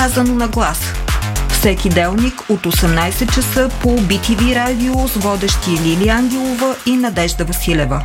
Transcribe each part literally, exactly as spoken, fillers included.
Казано на глас. Всеки делник от осемнайсет часа по Би Ти Ви радио с водещи Лили Ангелова и Надежда Василева.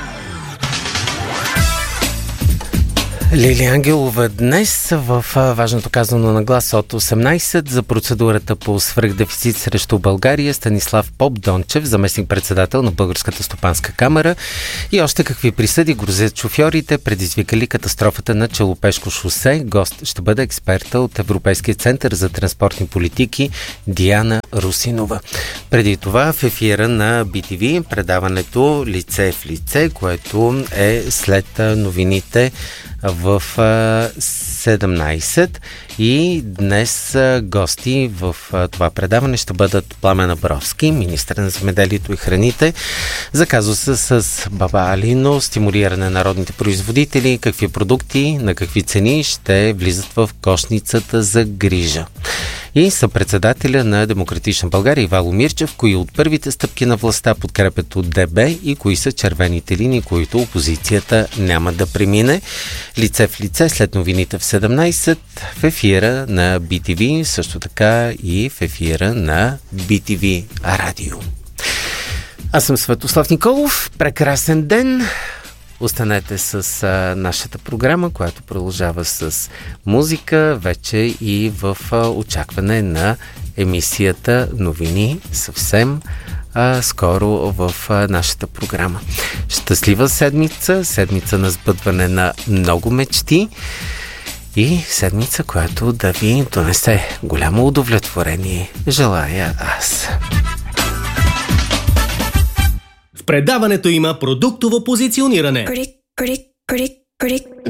Лили Ангелова днес в важното казано на глас от осемнайсет за процедурата по свръхдефицит срещу България. Станислав Попдончев, заместник-председател на Българската стопанска камара, и още какви присъди грозят шофьорите, предизвикали катастрофата на Челопешко шосе. Гост ще бъде експерта от Европейския център за транспортни политики Диана Русинова. Преди това в ефира на Би Ти Ви предаването Лице в лице, което е след новините в седемнайсет, и днес гости в това предаване ще бъдат Пламен Абровски, министър на земеделието и храните, за казуса с баба Алино, стимулиране на народните производители, какви продукти, на какви цени ще влизат в кошницата за грижа. И съпредседателя на Демократична България Ивайло Мирчев, кои от първите стъпки на властта подкрепят от Д Б и кои са червените линии, които опозицията няма да премине. Лице в лице след новините в седемнайсет в ефира на Би Ти Ви, също така и в ефира на Би Ти Ви радио. Аз съм Светослав Николов. Прекрасен ден! Останете с а, нашата програма, която продължава с музика, вече и в а, очакване на емисията новини съвсем а, скоро в а, нашата програма. Щастлива седмица, седмица на сбъдване на много мечти и седмица, която да ви донесе голямо удовлетворение. Желая аз. В предаването има продуктово позициониране.